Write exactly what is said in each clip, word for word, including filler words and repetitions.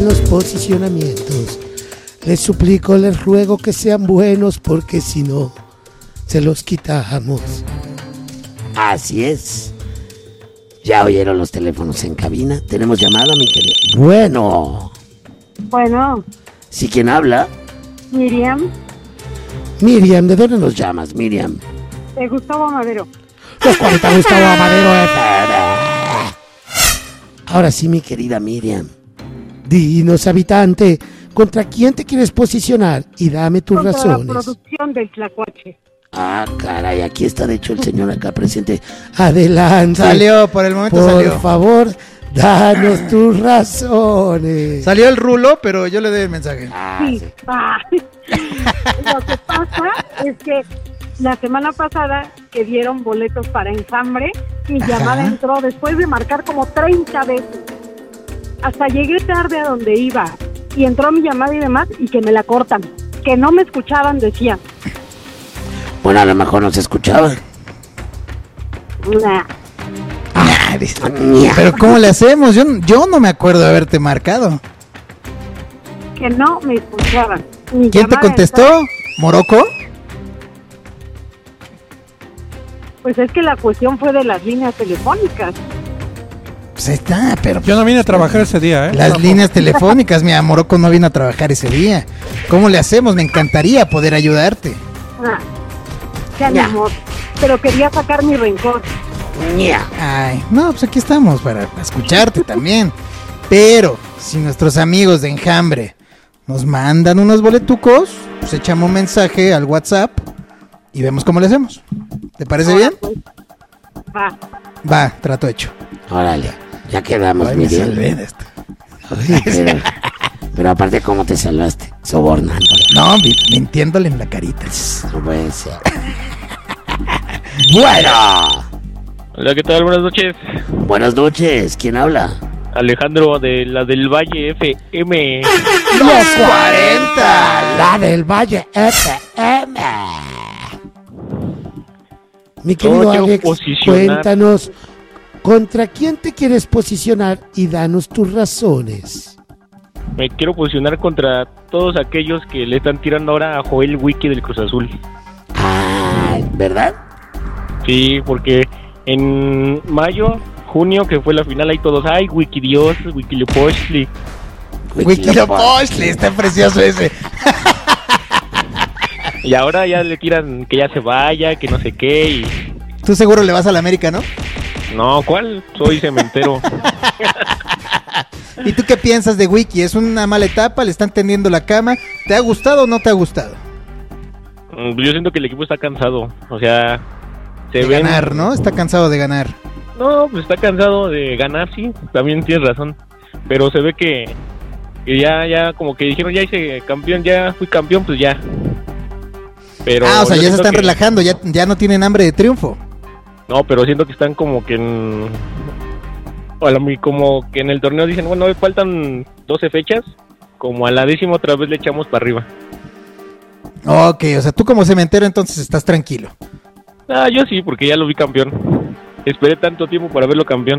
en los posicionamientos. Les suplico, les ruego que sean buenos, porque si no, se los quitamos. Así es. Ya oyeron los teléfonos en cabina. Tenemos llamada, mi querido. Bueno. Bueno. ¿Sí, quién habla? Miriam. Miriam, ¿de dónde nos llamas, Miriam? De Gustavo Amadero. Los cuarenta Gustavo Amadero F M. Ahora sí, mi querida Miriam. Dinos, habitante, ¿contra quién te quieres posicionar? Y dame tus Contra razones. La producción del Tlacuache. Ah, caray, aquí está de hecho el señor acá presente. Adelante. Salió, por el momento por salió. Por favor, danos tus razones. Salió el rulo, pero yo le doy el mensaje. Ah, sí. sí. Ah. Lo que pasa es que la semana pasada que dieron boletos para Enjambre, mi Ajá. llamada entró después de marcar como treinta veces. Hasta llegué tarde a donde iba y entró mi llamada y demás y que me la cortan. Que no me escuchaban, decían. Bueno, a lo mejor no se escuchaba. Nah. Ah, pero ¿cómo le hacemos? Yo, yo no me acuerdo de haberte marcado. Que no me escuchaban. Mi ¿Quién te llamada contestó? entró. ¿Moroco? Pues es que la cuestión fue de las líneas telefónicas. Pues ahí está, pero... Yo no vine a trabajar ese día, ¿eh? Las Tampoco. líneas telefónicas, mi Moroco no vino a trabajar ese día. ¿Cómo le hacemos? Me encantaría poder ayudarte. Ah, qué animó. Pero quería sacar mi rencor. Ña. Ay, no, pues aquí estamos para escucharte también. Pero si nuestros amigos de Enjambre nos mandan unos boletucos, pues echamos un mensaje al WhatsApp y vemos cómo le hacemos. ¿Te parece Ahora, bien? pues, va. Va, trato hecho. Órale, ya quedamos, Ay, me Miriam. salvé de esto. Ay, pero, pero aparte, ¿cómo te salvaste? Sobornándole. No, mi- mintiéndole en la carita. No puede ser. Bueno. Hola, ¿qué tal? Buenas noches. Buenas noches. ¿Quién habla? Alejandro de la del Valle F M. Los cuarenta. La del Valle F M. Mi querido No, quiero Alex, posicionar. cuéntanos, ¿contra quién te quieres posicionar? Y danos tus razones. Me quiero posicionar contra todos aquellos que le están tirando ahora a Joel Wiki del Cruz Azul. Ah, ¿verdad? Sí, porque en mayo, junio, que fue la final, ahí todos, ay, Wiki Dios, Wiki Lepochtli. Wikilopochtli, está precioso ese. Y ahora ya le tiran que ya se vaya, que no sé qué, y... Tú seguro le vas a la América, ¿no? No, ¿cuál? Soy cementero. ¿Y tú qué piensas de Wiki? ¿Es una mala etapa? ¿Le están tendiendo la cama? ¿Te ha gustado o no te ha gustado? Mm, Yo siento que el equipo está cansado, o sea... Se De ven... ganar, ¿no? Está cansado de ganar. No, pues está cansado de ganar, sí, también tienes razón. Pero se ve que, que ya, ya, como que dijeron, ya hice campeón, ya fui campeón, pues ya. Pero Ah, o sea, yo ya se siento están que- relajando, ya, ya no tienen hambre de triunfo. No, pero siento que están como que en... o a la mi- como que en el torneo dicen, bueno, me faltan doce fechas, como a la décima otra vez le echamos para arriba. Ok, o sea, tú como cementero entonces estás tranquilo. Ah, yo sí, porque ya lo vi campeón. Esperé tanto tiempo para verlo campeón.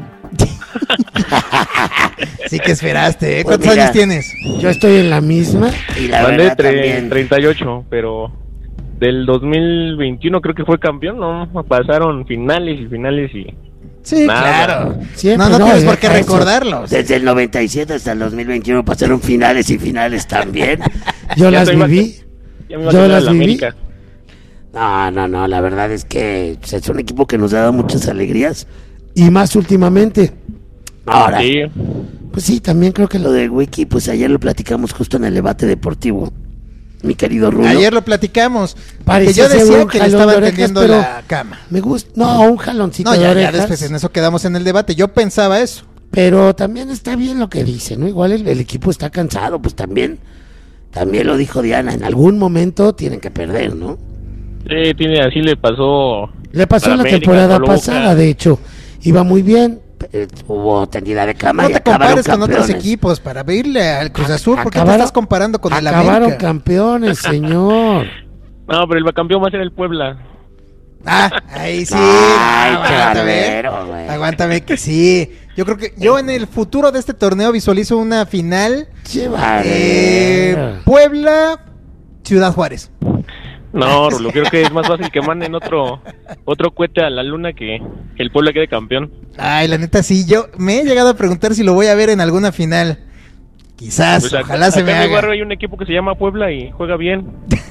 Sí que esperaste, ¿eh? Pues ¿Cuántos mira, años tienes? Yo estoy en la misma y la Mandé verdad tre- también. treinta y ocho, pero del dos mil veintiuno creo que fue campeón, ¿no? Pasaron finales y finales y... Sí, Nada. claro. Siempre, no, no, tienes por deja qué eso. recordarlos. Desde el noventa y siete hasta el dos mil veintiuno pasaron finales y finales también. Yo Ya las estoy más- viví. Ya me iba a Yo quedar las en la viví. América. No, no, no, la verdad es que pues, es un equipo que nos ha dado muchas alegrías. Y más últimamente. Ahora, Sí, pues sí, también creo que lo de Wiki, pues ayer lo platicamos justo en el debate deportivo. Mi querido Rulo. Ayer lo platicamos. Que Parecía yo ser decía un que le jalón estaban de orejas, tendiendo pero la cama. Me gusta, no, un jaloncito No, de ya, ya orejas. después en eso quedamos en el debate. Yo pensaba eso. Pero también está bien lo que dice, ¿no? Igual el, el equipo está cansado, pues también, también lo dijo Diana, en algún momento tienen que perder, ¿no? sí, tiene, así le pasó... Le pasó a en la América, temporada Toluca. pasada, de hecho, iba muy bien, eh, hubo tendida de cama No y te acabaron compares con otros campeones. equipos para irle al Cruz Azul. ¿Por qué te Acabaron- estás comparando con el Acabaron América? campeones, señor. No, pero el campeón va a ser el Puebla. Ah, ahí sí. Ay, Ah, qué aguántame. barbero, güey. Aguántame que sí. Yo creo que yo en el futuro de este torneo visualizo una final. Qué Eh, barbero. Puebla, Ciudad Juárez. No, Rulo, creo que es más fácil que manden otro otro cohete a la luna que, que el pueblo quede campeón. Ay, la neta sí, yo me he llegado a preguntar si lo voy a ver en alguna final. Quizás, Pues acá- ojalá se acá me en mi haga. barrio hay un equipo que se llama Puebla y juega bien.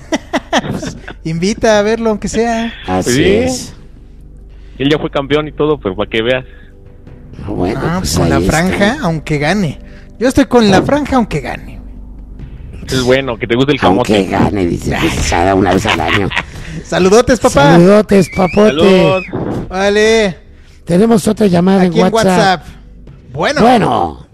Invita a verlo, aunque sea. Así Sí. es. Él ya fue campeón y todo, pero para que veas. Bueno, Ah, pues con la ahí franja, está. aunque gane. Yo estoy con la franja, aunque gane. Es bueno, que te guste el Aunque camote. gane, dice, pues cada una vez al año. Saludotes, papá. Saludotes, papote. Saludos. Vale. Tenemos otra llamada Aquí en en WhatsApp. WhatsApp. Bueno. Bueno,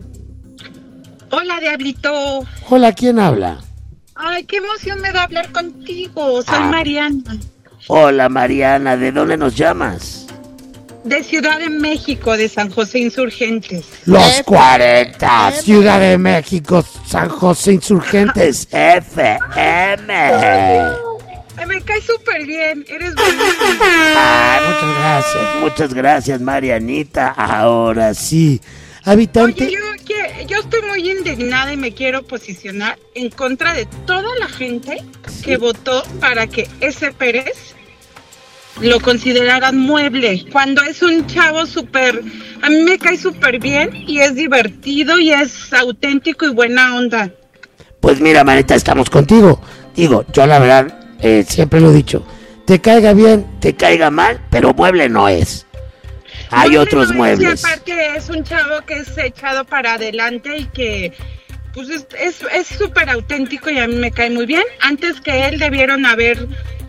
Hola, Diablito. hola, ¿quién habla? Ay, qué emoción me da hablar contigo. Soy Ah. Mariana, Hola, Mariana, ¿de dónde nos llamas? de Ciudad de México, de San José Insurgentes. Los F- cuarenta, F- Ciudad de México, San José Insurgentes, F M. Ay, me cae súper bien. Eres buenísimo. Ay, muchas gracias, muchas gracias, Marianita. Ahora sí, habitante. Oye, yo, que- yo estoy muy indignada y me quiero posicionar en contra de toda la gente que votó para que ese Pérez lo consideraran mueble, cuando es un chavo súper, a mí me cae súper bien y es divertido y es auténtico y buena onda. Pues mira, Marita, estamos contigo. Digo, yo la verdad, eh, siempre lo he dicho, te caiga bien, te caiga mal, pero mueble no es. Hay Mueble otros no es, muebles. Y aparte es un chavo que es echado para adelante y que pues es es es súper auténtico y a mí me cae muy bien. Antes que él debieron haber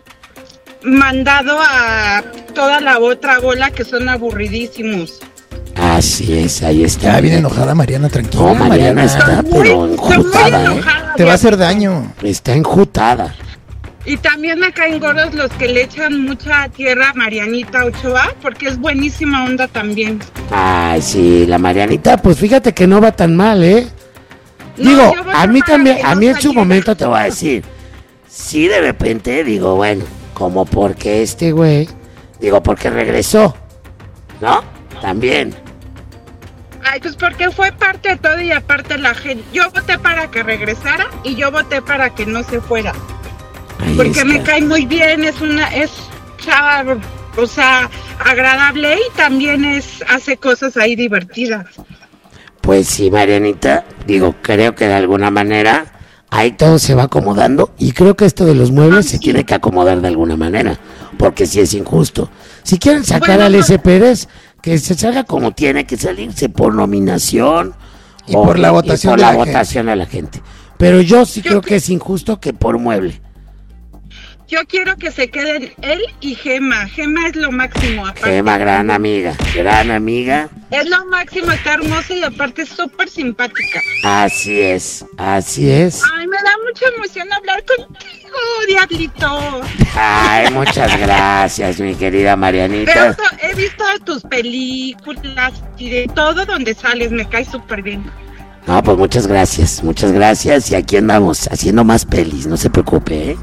mandado a toda la otra bola que son aburridísimos. Así es, ahí está. Ya viene enojada Mariana, tranquila. No, Mariana está, Muy- pero estoy muy enjutada, ¿eh? enojada, Te va a hacer Diablito. daño. Está enjutada. Y también me caen gordos los que le echan mucha tierra a Marianita Ochoa, porque es buenísima onda también. Ay, sí, la Marianita, pues fíjate que no va tan mal, ¿eh? No, Digo, yo voto a mí para también, que a no mí en su saliera. momento te voy a decir, sí, de repente digo, bueno, como porque este güey, digo, porque regresó, ¿no? También. Ay, pues porque fue parte de todo y aparte la gente. Yo voté para que regresara y yo voté para que no se fuera. Ahí Porque está. me cae muy bien, es una, es chava, o sea, agradable y también es, hace cosas ahí divertidas. Pues sí, Marianita, digo, creo que de alguna manera ahí todo se va acomodando y creo que esto de los muebles se tiene que acomodar de alguna manera, porque si es injusto. Si quieren sacar Bueno, al no- S. Pérez, que se salga como tiene que salirse, por nominación Y por la votación por de la la gente. votación de la gente. Pero yo sí Yo creo que- que es injusto que por mueble. Yo quiero que se queden él y Gema. Gema es lo máximo, aparte. Gema, gran amiga, gran amiga. Es lo máximo, está hermosa y aparte es súper simpática. Así es, así es. Ay, me da mucha emoción hablar contigo, Diablito. Ay, muchas gracias, mi querida He Marianita. visto, he visto tus películas y de todo donde sales, me cae súper bien. No, pues muchas gracias, muchas gracias. Y aquí andamos haciendo más pelis, no se preocupe, ¿eh?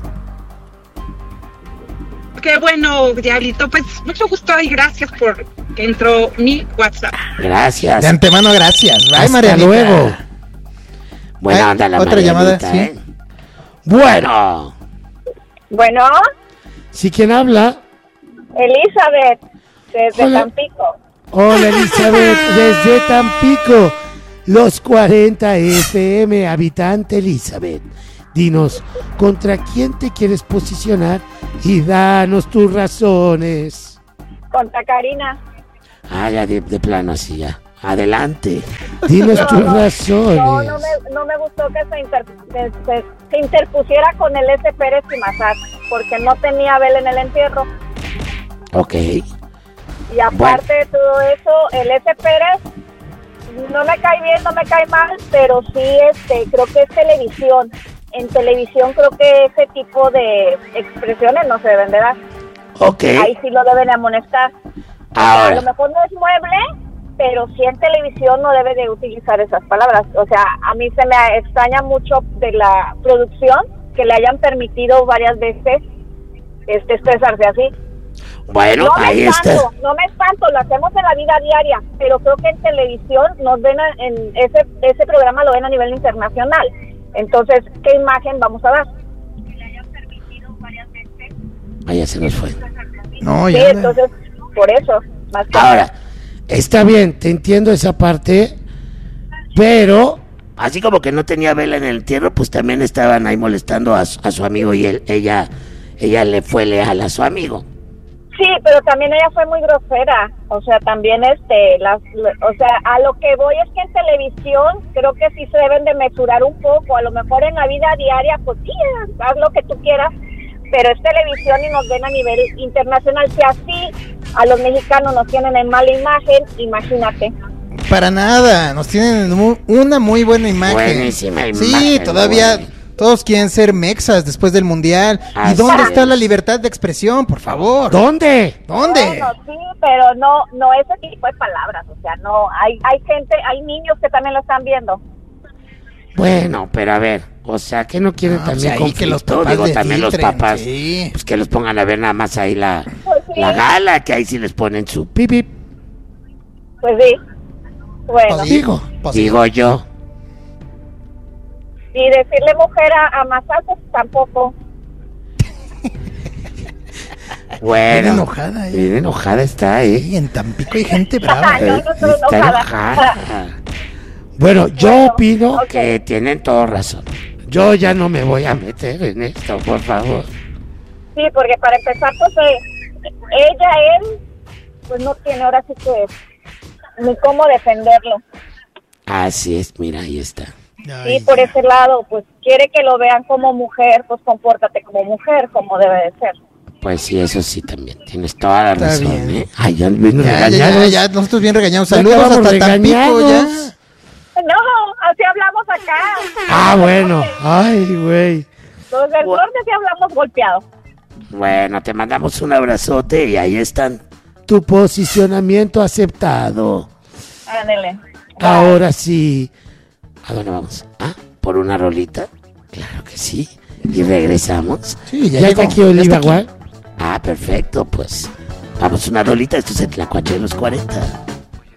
Qué bueno, Diablito, pues mucho gusto y gracias por que entró mi WhatsApp. Gracias. De antemano, gracias. Bye, Hasta Marianita. luego. Buena Ay, onda la otra llamada, Marianita, sí. ¿eh? Bueno, Bueno, ¿sí quién habla? Elizabeth, desde Hola. Tampico. Hola Elizabeth, desde Tampico, los cuarenta F M, habitante Elizabeth. Dinos, ¿contra quién te quieres posicionar? Y danos tus razones. Contra Karina. Ah, ya de, de plano así ya. Adelante, dinos tus No, razones. No, no me, no me gustó que se, inter- que se, se interpusiera con el S. Pérez y Mazat, porque no tenía vela en el entierro. Ok, Y aparte de todo eso, el S. Pérez no me cae bien, no me cae mal, pero sí este, creo que es televisión. En televisión creo que ese tipo de expresiones no se deben de dar. ok. Ahí sí lo deben amonestar. O sea, a lo Ahora, mejor no es mueble, pero sí en televisión no debe de utilizar esas palabras. O sea, a mí se me extraña mucho de la producción que le hayan permitido varias veces este expresarse así. Bueno, no ahí me está. espanto, no me espanto, lo hacemos en la vida diaria, pero creo que en televisión nos ven a, en ese ese programa lo ven a nivel internacional. Entonces, ¿qué imagen vamos a dar? Ahí ya se nos fue. No, Sí, ya. entonces, por eso, más que Ahora, está bien, te entiendo esa parte, pero así como que no tenía vela en el entierro, pues también estaban ahí molestando a, su- a su amigo y él, ella, ella le fue leal a su amigo. sí, pero también ella fue muy grosera, o sea, también este, las, o sea, a lo que voy es que en televisión creo que sí se deben de mesurar un poco, a lo mejor en la vida diaria, pues sí, haz lo que tú quieras, pero es televisión y nos ven a nivel internacional, si así a los mexicanos nos tienen en mala imagen, imagínate. Para nada, nos tienen mu- una muy buena imagen. Buenísima Sí, imagen, todavía güey. todos quieren ser mexas después del mundial. ¿Y Así dónde es. está la libertad de expresión, por favor? ¿Dónde? ¿Dónde? Bueno, sí, pero no, no ese tipo de palabras, o sea, no, hay, hay gente, hay niños que también lo están viendo. Bueno, pero a ver, o sea, que no quieren Ah, pues también ahí que los conflicto? papás Digo, le también los filtren, papás, sí. pues que los pongan a ver nada más ahí la, Pues sí. la gala, que ahí sí les ponen su pipip. Pues sí, bueno, Pues sí. Digo, Pues sí. digo yo. y decirle mujer a, a Mazal, pues tampoco. Bueno, Bien enojada, eh. bien enojada está, ¿eh? Sí, en Tampico hay gente brava. Ay, no, no estoy Está enojada. enojada. Bueno, yo Bueno, opino ok. que tienen toda razón. Yo ya no me voy a meter en esto, por favor. Sí, porque para empezar, pues eh, ella, él, pues no tiene ahora sí que ni cómo defenderlo. Así es, mira, ahí está. Ay, Sí, por ese lado, pues quiere que lo vean como mujer, pues compórtate como mujer, como debe de ser. Pues sí, eso sí también. Tienes toda la Está razón, bien. ¿eh? Ay, ya vino Ya, ya, ya, regañados. ya, nosotros bien regañados. Ya Saludos acabamos hasta Tampico, ya. regañados. No, así hablamos acá. Ah, bueno. Ay, güey. Los del norte sí hablamos golpeados. Bueno, te mandamos un abrazote y ahí están. Tu posicionamiento aceptado. Ándele. Ahora sí. ¿A dónde vamos? ¿Ah? ¿Por una rolita? Claro que sí. Y regresamos. Sí, ya ¿Ya llegó, está aquí ya Oliva está aquí. Gual? Ah, perfecto, pues. Vamos una rolita. Esto es el Tlacuache de los cuarenta.